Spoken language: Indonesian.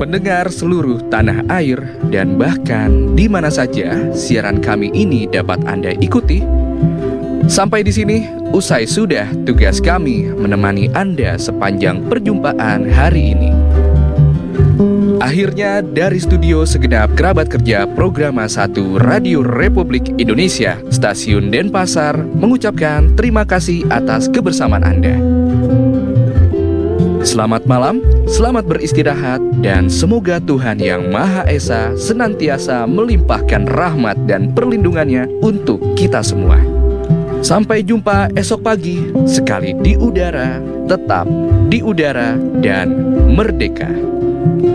Pendengar seluruh tanah air dan bahkan di mana saja siaran kami ini dapat Anda ikuti. Sampai di sini, usai sudah tugas kami menemani Anda sepanjang perjumpaan hari ini. Akhirnya dari studio segenap kerabat kerja Programa 1 Radio Republik Indonesia Stasiun Denpasar mengucapkan terima kasih atas kebersamaan Anda. Selamat malam, selamat beristirahat, dan semoga Tuhan Yang Maha Esa senantiasa melimpahkan rahmat dan perlindungannya untuk kita semua. Sampai jumpa esok pagi, sekali di udara, tetap di udara, dan merdeka.